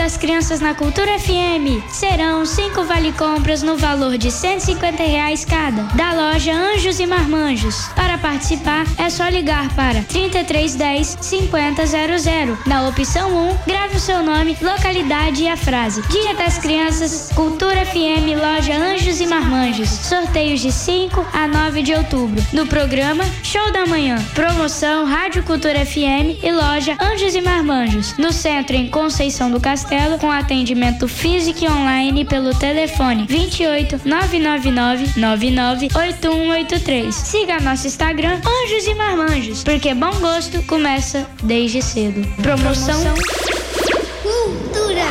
das Crianças na Cultura FM. Serão 5 vale-compras no valor de R$150 cada, da loja Anjos e Marmanjos. Para participar, é só ligar para 3310 5000. Na opção 1, grave o seu nome, localidade e a frase. Dia das Crianças, Cultura FM, loja Anjos e Marmanjos. Sorteios de 5 a 9 de outubro. No programa Show da Manhã. Promoção Rádio Cultura FM e loja Anjos e Marmanjos. No centro, em Conceição do Castelo, com atendimento físico e online pelo telefone 28 999 99 8183. Siga nosso Instagram Anjos e Marmanjos, porque bom gosto começa desde cedo. Promoção Cultura.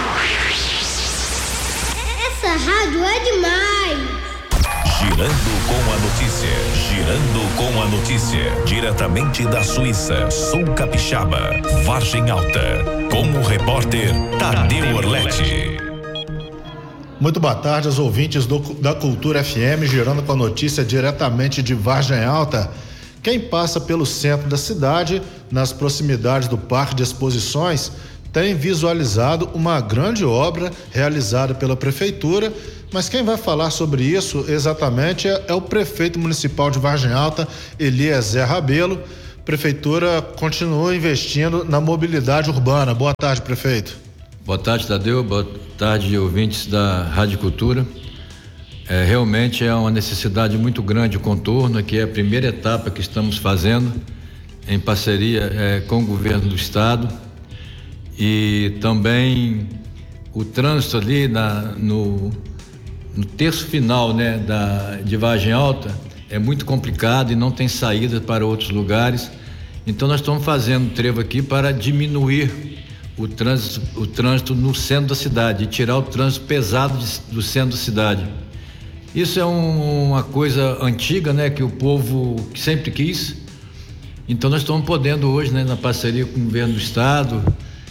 Essa rádio é demais. Girando com a notícia, diretamente da Suíça, Sul Capixaba, Vargem Alta, com o repórter Tadeu Orletti. Muito boa tarde aos ouvintes da Cultura FM, girando com a notícia diretamente de Vargem Alta. Quem passa pelo centro da cidade, nas proximidades do Parque de Exposições, tem visualizado uma grande obra realizada pela Prefeitura, mas quem vai falar sobre isso exatamente é o prefeito municipal de Vargem Alta, Eliezer Rabelo. Prefeitura continua investindo na mobilidade urbana. Boa tarde, prefeito. Boa tarde, Tadeu. Boa tarde, ouvintes da Rádio Cultura. Realmente é uma necessidade muito grande o contorno, que é a primeira etapa que estamos fazendo em parceria com o governo do estado, e também o trânsito ali no terço final, né, de Vargem Alta é muito complicado e não tem saída para outros lugares. Então nós estamos fazendo um trevo aqui para diminuir o trânsito no centro da cidade e tirar o trânsito pesado do centro da cidade. Isso é uma coisa antiga, né, que o povo sempre quis. Então nós estamos podendo hoje, né, na parceria com o governo do estado,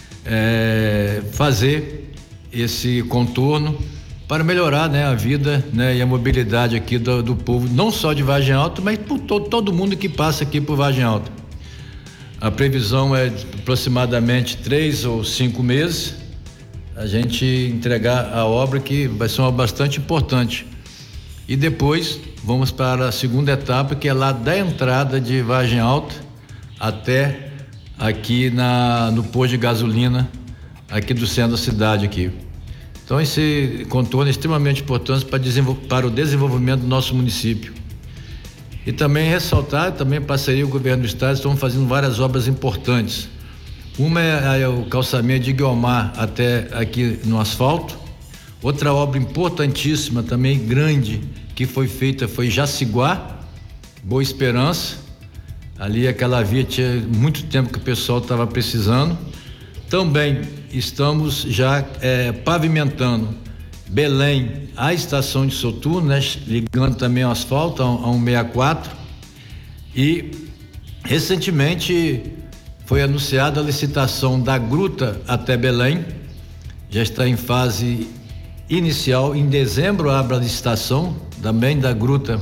fazer esse contorno para melhorar, né, a vida, né, e a mobilidade aqui do povo, não só de Vargem Alta, mas por todo mundo que passa aqui por Vargem Alta. A previsão é de aproximadamente 3 ou 5 meses a gente entregar a obra, que vai ser uma obra bastante importante. E depois vamos para a segunda etapa, que é lá da entrada de Vargem Alta até aqui no posto de gasolina aqui do centro da cidade aqui. Então esse contorno é extremamente importante para o desenvolvimento do nosso município. E também ressaltar, também parceria com o governo do estado, estamos fazendo várias obras importantes. Uma é o calçamento de Guiomar até aqui no asfalto. Outra obra importantíssima, também grande, que foi feita, foi Jaciguá, Boa Esperança. Ali aquela via tinha muito tempo que o pessoal estava precisando. Também estamos já pavimentando Belém, a estação de Soturno, né, ligando também ao asfalto, a 164. E recentemente foi anunciada a licitação da Gruta até Belém. Já está em fase inicial. Em dezembro abre a licitação também da Gruta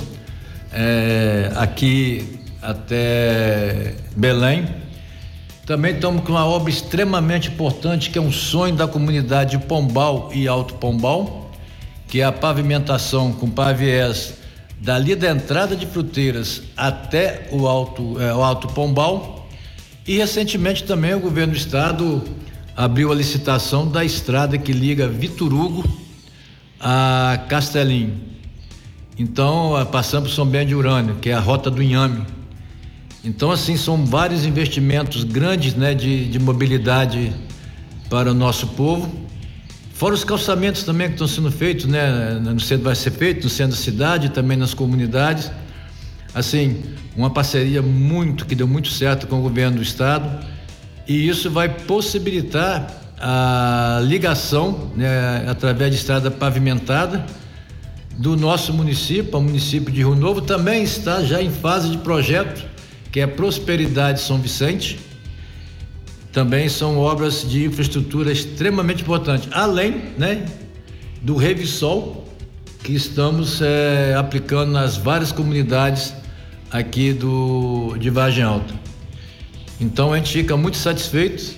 aqui até Belém. Também estamos com uma obra extremamente importante, que é um sonho da comunidade de Pombal e Alto Pombal, que é a pavimentação com paviés dali da entrada de Fruteiras até o Alto Pombal. E recentemente também o governo do estado abriu a licitação da estrada que liga Vitor Hugo a Castelinho. Então passamos por São Bento de Urânio, que é a rota do Inhame. Então, assim, são vários investimentos grandes, né, de mobilidade para o nosso povo. Fora os calçamentos também que estão sendo feitos, né, no centro, vai ser feito no centro da cidade, também nas comunidades. Assim, uma parceria que deu muito certo com o governo do estado, e isso vai possibilitar a ligação, né, através de estrada pavimentada do nosso município. O município de Rio Novo também está já em fase de projeto, que é Prosperidade São Vicente. Também são obras de infraestrutura extremamente importantes, além, né, do Revisol, que estamos aplicando nas várias comunidades aqui de Vargem Alta. Então a gente fica muito satisfeito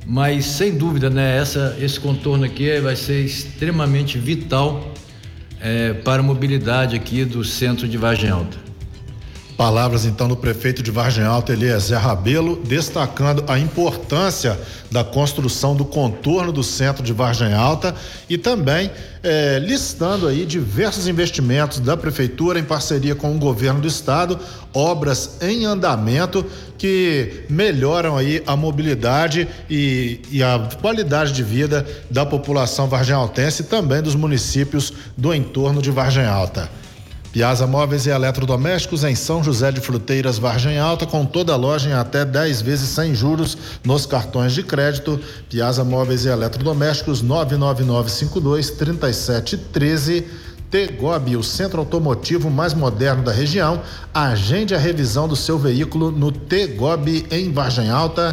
Mas sem dúvida, né, esse contorno aqui vai ser extremamente vital para a mobilidade aqui do centro de Vargem Alta. Palavras então do prefeito de Vargem Alta, Eliezer Rabelo, destacando a importância da construção do contorno do centro de Vargem Alta e também listando aí diversos investimentos da prefeitura em parceria com o governo do estado, obras em andamento que melhoram aí a mobilidade e a qualidade de vida da população vargenaltense e também dos municípios do entorno de Vargem Alta. Piazza Móveis e Eletrodomésticos em São José de Fruteiras, Vargem Alta, com toda a loja em até 10 vezes sem juros nos cartões de crédito. Piazza Móveis e Eletrodomésticos 99952-3713. Tegob, o centro automotivo mais moderno da região. Agende a revisão do seu veículo no Tegob em Vargem Alta.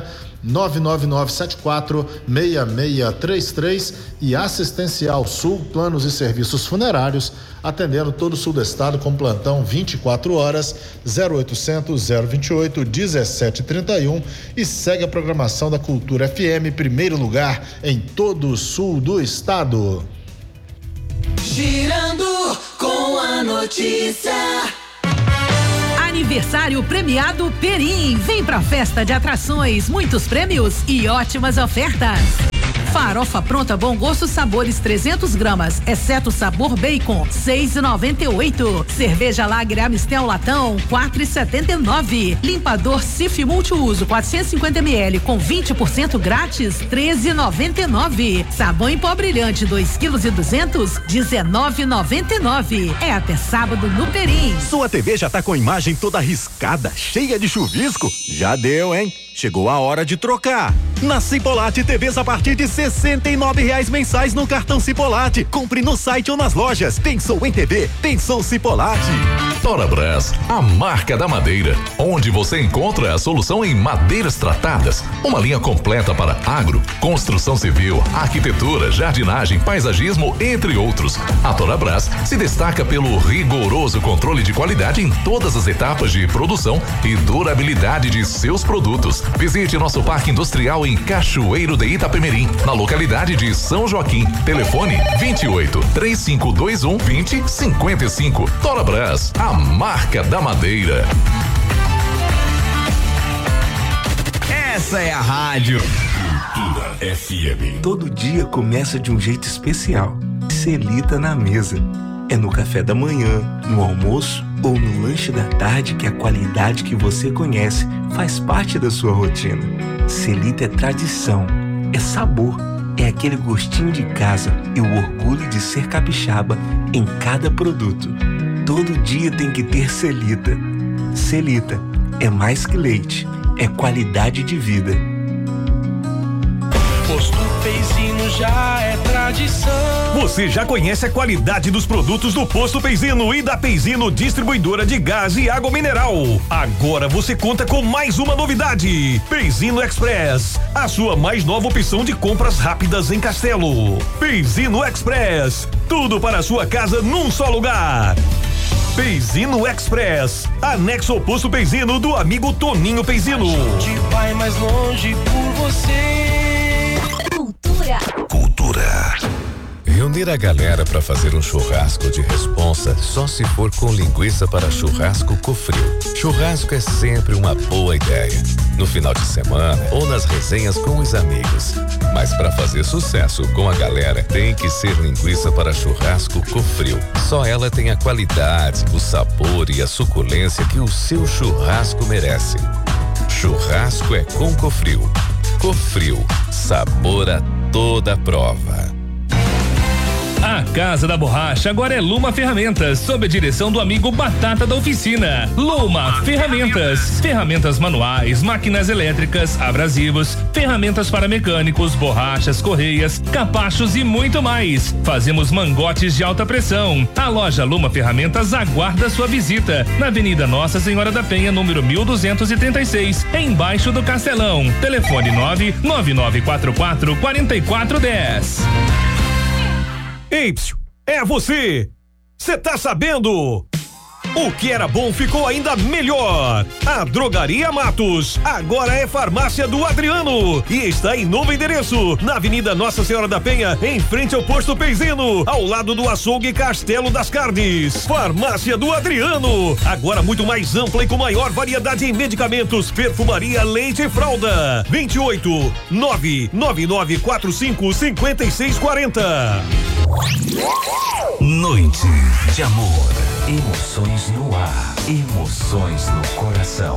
99974-6633 e Assistencial Sul, planos e serviços funerários, atendendo todo o sul do estado com plantão 24 horas, 0800 028 1731 e segue a programação da Cultura FM, primeiro lugar em todo o sul do estado. Girando com a notícia. Aniversário premiado Perim. Vem pra festa de atrações, muitos prêmios e ótimas ofertas. Farofa pronta Bom Gosto Sabores 300 gramas, exceto sabor bacon, 6,98. Cerveja Lager Amistel Latão, 4,79. Limpador Cif Multiuso 450 ml com 20% grátis, 13,99. Sabão em pó brilhante 2,2 kg, 19,99. É até sábado no Perim. Sua TV já tá com a imagem toda riscada, cheia de chuvisco? Já deu, hein? Chegou a hora de trocar. Na Cipolate, TVs a partir de R$69 mensais no cartão Cipolate. Compre no site ou nas lojas. Pensou em TV? Pensou Cipolate. Torabras, a marca da madeira, onde você encontra a solução em madeiras tratadas. Uma linha completa para agro, construção civil, arquitetura, jardinagem, paisagismo, entre outros. A Torabras se destaca pelo rigoroso controle de qualidade em todas as etapas de produção e durabilidade de seus produtos. Visite nosso parque industrial em Cachoeiro de Itapemirim, na localidade de São Joaquim. Telefone 28-3521-2055. Torabras, a marca da madeira. Essa é a rádio Cultura FM. Todo dia começa de um jeito especial. Celita na mesa. É no café da manhã, no almoço ou no lanche da tarde que a qualidade que você conhece faz parte da sua rotina. Celita é tradição, é sabor, é aquele gostinho de casa e o orgulho de ser capixaba em cada produto. Todo dia tem que ter Celita. Celita é mais que leite, é qualidade de vida. Posto Peizino já é tradição. Você já conhece a qualidade dos produtos do Posto Peizino e da Peizino Distribuidora de Gás e Água Mineral. Agora você conta com mais uma novidade: Peizino Express, a sua mais nova opção de compras rápidas em Castelo. Peizino Express, tudo para a sua casa num só lugar. Peizino Express, anexo ao Posto Peizino do amigo Toninho Peizino. A gente vai mais longe por você. Cultura. Reunir a galera para fazer um churrasco de responsa só se for com linguiça para churrasco Cofril. Churrasco é sempre uma boa ideia, no final de semana ou nas resenhas com os amigos. Mas para fazer sucesso com a galera, tem que ser linguiça para churrasco Cofril. Só ela tem a qualidade, o sabor e a suculência que o seu churrasco merece. Churrasco é com Cofril. Cofril, sabor a toda prova. A Casa da Borracha agora é Luma Ferramentas, sob a direção do amigo Batata da Oficina. Luma Ferramentas, ferramentas manuais, máquinas elétricas, abrasivos, ferramentas para mecânicos, borrachas, correias, capachos e muito mais. Fazemos mangotes de alta pressão. A loja Luma Ferramentas aguarda sua visita na Avenida Nossa Senhora da Penha, número 1236, embaixo do Castelão. Telefone 99944-4410. Ei, é você! Cê tá sabendo? O que era bom ficou ainda melhor. A Drogaria Matos agora é Farmácia do Adriano e está em novo endereço, na Avenida Nossa Senhora da Penha, em frente ao Posto Peizeno, ao lado do açougue Castelo das Carnes. Farmácia do Adriano, agora muito mais ampla e com maior variedade em medicamentos, perfumaria, leite e fralda. 28 99945 5640. Noite de amor, emoções no ar, emoções no coração.